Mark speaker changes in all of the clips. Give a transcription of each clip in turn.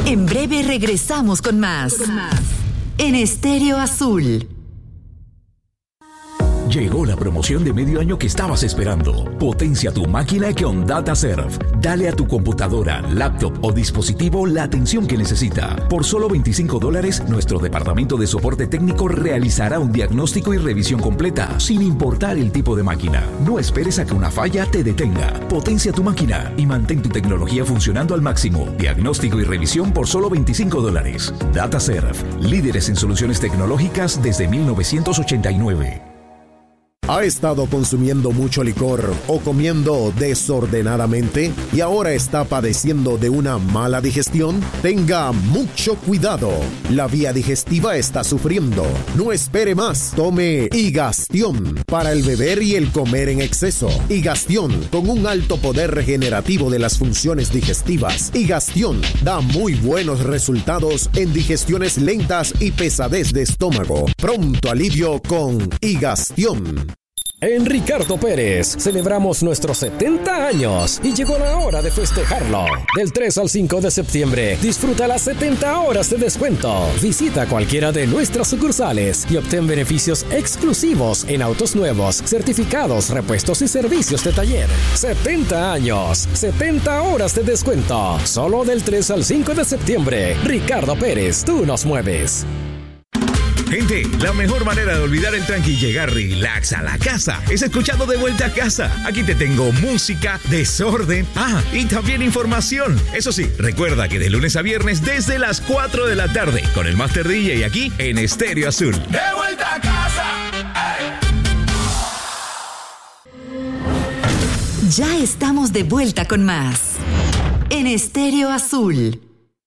Speaker 1: En breve regresamos con más. En Estéreo Azul.
Speaker 2: Llegó la promoción de medio año que estabas esperando. Potencia tu máquina con DataServe. Dale a tu computadora, laptop o dispositivo la atención que necesita. Por solo $25, nuestro departamento de soporte técnico realizará un diagnóstico y revisión completa, sin importar el tipo de máquina. No esperes a que una falla te detenga. Potencia tu máquina y mantén tu tecnología funcionando al máximo. Diagnóstico y revisión por solo $25. DataServe, líderes en soluciones tecnológicas desde 1989.
Speaker 3: ¿Ha estado consumiendo mucho licor o comiendo desordenadamente y ahora está padeciendo de una mala digestión? Tenga mucho cuidado. La vía digestiva está sufriendo. No espere más. Tome Higastión para el beber y el comer en exceso. Higastión con un alto poder regenerativo de las funciones digestivas. Higastión da muy buenos resultados en digestiones lentas y pesadez de estómago. Pronto alivio con Higastión.
Speaker 4: En Ricardo Pérez celebramos nuestros 70 años y llegó la hora de festejarlo. Del 3 al 5 de septiembre, disfruta las 70 horas de descuento. Visita cualquiera de nuestras sucursales y obtén beneficios exclusivos en autos nuevos, certificados, repuestos y servicios de taller. 70 años, 70 horas de descuento. Solo del 3 al 5 de septiembre. Ricardo Pérez, tú nos mueves.
Speaker 5: Gente, la mejor manera de olvidar el tranqui y llegar relax a la casa es escuchando De Vuelta a Casa. Aquí te tengo música, desorden, y también información. Eso sí, recuerda que de lunes a viernes desde las 4 de la tarde con el Master DJ aquí en Estéreo Azul. ¡De vuelta a casa!
Speaker 1: Ya estamos de vuelta con más en Estéreo Azul.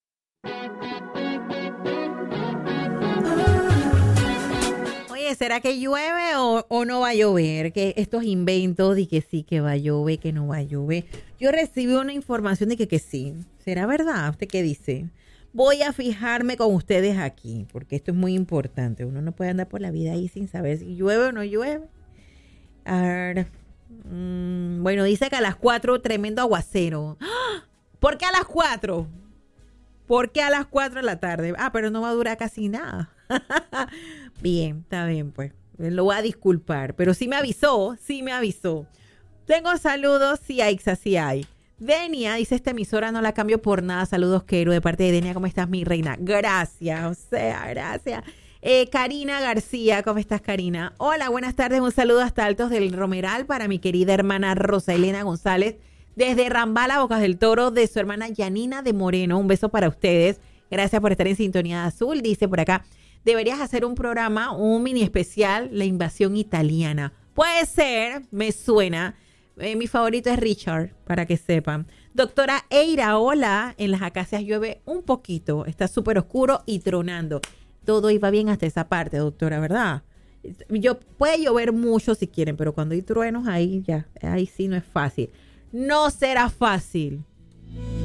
Speaker 6: ¿Será que llueve o no va a llover? Que estos inventos de que sí, que va a llover, que no va a llover. Yo recibí una información de que sí. ¿Será verdad? ¿Usted qué dice? Voy a fijarme con ustedes aquí, porque esto es muy importante. Uno no puede andar por la vida ahí sin saber si llueve o no llueve. A ver. Bueno, dice que a las 4 tremendo aguacero. ¿Por qué a las 4? ¿Por qué a las 4 de la tarde? Pero no va a durar casi nada. Bien, está bien, pues. Lo voy a disculpar. Pero sí me avisó. Tengo saludos, sí hay, sí hay. Denia dice, esta emisora no la cambio por nada. Saludos, Quero, de parte de Denia. ¿Cómo estás, mi reina? Gracias, o sea, gracias. Karina García, ¿cómo estás, Karina? Hola, buenas tardes. Un saludo hasta Altos del Romeral para mi querida hermana Rosa Elena González. Desde Rambala, Bocas del Toro, de su hermana Yanina de Moreno. Un beso para ustedes. Gracias por estar en Sintonía Azul. Dice por acá, deberías hacer un programa, un mini especial, la invasión italiana. Puede ser, me suena. Mi favorito es Richard, para que sepan. Doctora Eira, hola. En las acacias llueve un poquito. Está súper oscuro y tronando. Todo iba bien hasta esa parte, doctora, ¿verdad? Puede llover mucho si quieren, pero cuando hay truenos, ahí sí no es fácil. No será fácil.